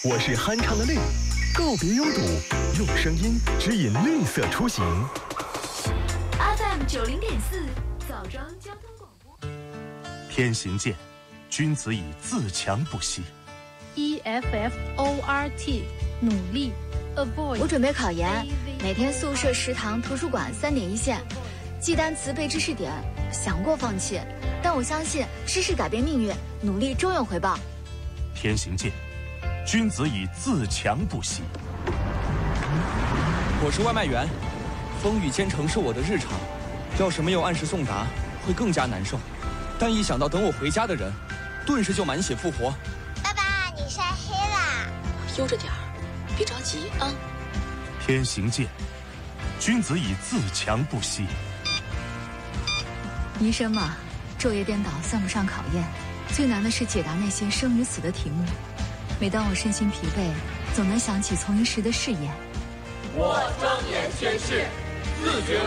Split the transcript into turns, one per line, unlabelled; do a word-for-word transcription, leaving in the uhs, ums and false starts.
我是酣畅的绿，告别拥堵，用声音指引绿色出行。
F M 九零点四，枣庄交通广播。
天行健，君子以自强不息。
E F F O R T， 努力 ，avoid。
我准备考研，每天宿舍、食堂、图书馆三点一线，记单词、背知识点。想过放弃，但我相信知识改变命运，努力终有回报。
天行健，君子以自强不息。
我是外卖员，风雨兼程是我的日常，要是没有按时送达，会更加难受。但一想到等我回家的人，顿时就满血复活。
爸爸，你晒黑啦！
悠着点儿，别着急啊。
天行健，君子以自强不息。
医生嘛，昼夜颠倒算不上考验，最难的是解答那些生与死的题目。每当我身心疲惫，总能想起从医时的誓言。
我庄严宣誓，自觉